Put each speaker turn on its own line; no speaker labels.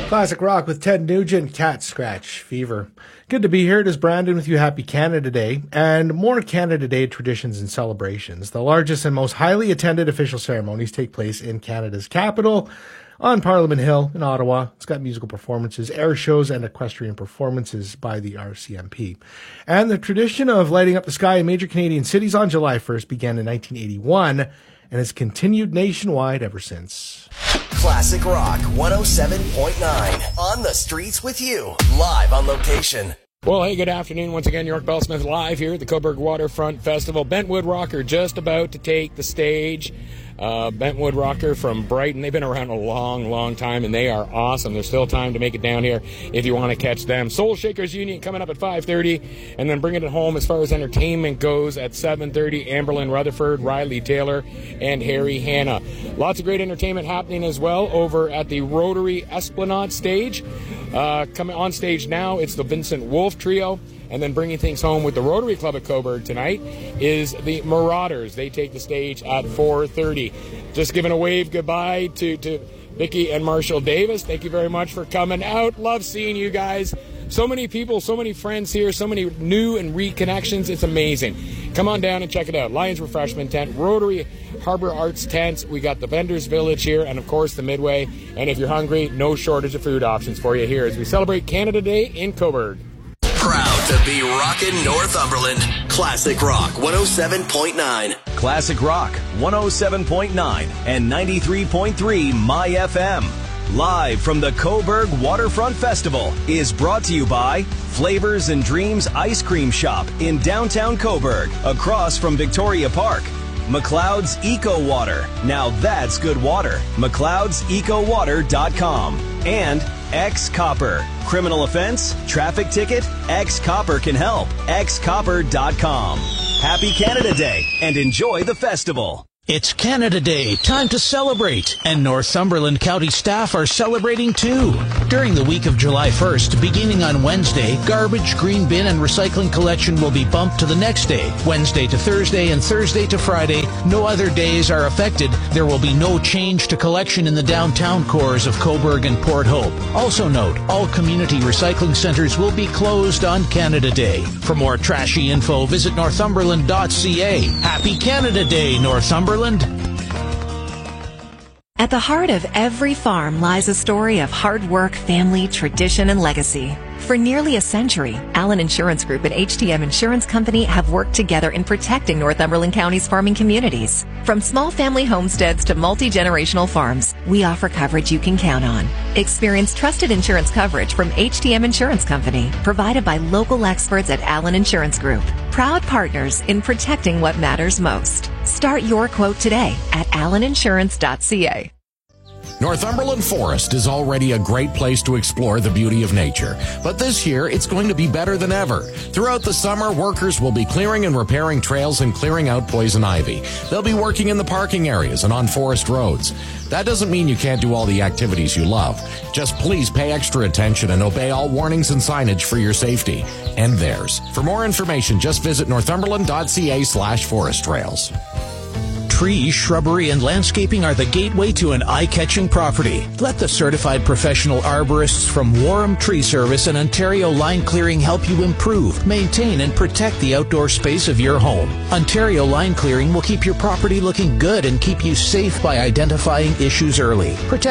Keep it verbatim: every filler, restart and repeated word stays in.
Classic rock with Ted Nugent, Cat Scratch Fever. Good to be here. It is Brandon with you. Happy Canada Day. And more Canada Day traditions and celebrations. The largest and most highly attended official ceremonies take place in Canada's capital on Parliament Hill in Ottawa. It's got musical performances, air shows, and equestrian performances by the R C M P. And the tradition of lighting up the sky in major Canadian cities on July first began in nineteen eighty-one and has continued nationwide ever since.
Classic Rock one oh seven point nine. On the streets with you. Live on location.
Well, hey, good afternoon. Once again, York Bellsmith live here at the Cobourg Waterfront Festival. Bentwood Rocker just about to take the stage. Uh, Bentwood Rocker from Brighton. They've been around a long, long time, and they are awesome. There's still time to make it down here if you want to catch them. Soul Shakers Union coming up at five thirty, and then bringing it home as far as entertainment goes at seven thirty. Amberlyn Rutherford, Riley Taylor, and Harry Hanna. Lots of great entertainment happening as well over at the Rotary Esplanade stage. Uh, coming on stage now, it's the Vincent Wolf Trio. And then bringing things home with the Rotary Club at Cobourg tonight is the Marauders. They take the stage at four thirty. Just giving a wave goodbye to, to Vicky and Marshall Davis. Thank you very much for coming out. Love seeing you guys. So many people, so many friends here, so many new and reconnections. It's amazing. Come on down and check it out. Lions Refreshment Tent, Rotary Harbor Arts Tents. We got the Vendors Village here, and of course the Midway. And if you're hungry, no shortage of food options for you here as we celebrate Canada Day in Cobourg.
Proud to be rockin' Northumberland. Classic Rock one oh seven point nine.
Classic Rock one oh seven point nine and ninety-three point three My F M. Live from the Cobourg Waterfront Festival is brought to you by Flavors and Dreams Ice Cream Shop in downtown Cobourg, across from Victoria Park. McLeod's Eco Water. Now that's good water. McLeods Eco Water dot com. And X Copper. Criminal offense? Traffic ticket? X Copper can help. X Copper dot com. Happy Canada Day and enjoy the festival.
It's Canada Day, time to celebrate, and Northumberland County staff are celebrating too. During the week of July first, beginning on Wednesday, garbage, green bin, and recycling collection will be bumped to the next day. Wednesday to Thursday and Thursday to Friday, no other days are affected. There will be no change to collection in the downtown cores of Cobourg and Port Hope. Also note, all community recycling centers will be closed on Canada Day. For more trashy info, visit northumberland dot c a. Happy Canada Day, Northumberland.
At the heart of every farm lies a story of hard work, family, tradition, and legacy. For nearly a century, Allen Insurance Group and H T M Insurance Company have worked together in protecting Northumberland County's farming communities. From small family homesteads to multi-generational farms, we offer coverage you can count on. Experience trusted insurance coverage from H T M Insurance Company, provided by local experts at Allen Insurance Group. Proud partners in protecting what matters most. Start your quote today at allen insurance dot c a.
Northumberland Forest is already a great place to explore the beauty of nature, but this year it's going to be better than ever. Throughout the summer, workers will be clearing and repairing trails and clearing out poison ivy. They'll be working in the parking areas and on forest roads. That doesn't mean you can't do all the activities you love. Just please pay extra attention and obey all warnings and signage for your safety and theirs. For more information, just visit northumberland dot c a slash forest trails.
Trees, shrubbery, and landscaping are the gateway to an eye-catching property. Let the certified professional arborists from Warham Tree Service and Ontario Line Clearing help you improve, maintain, and protect the outdoor space of your home. Ontario Line Clearing will keep your property looking good and keep you safe by identifying issues early. Protect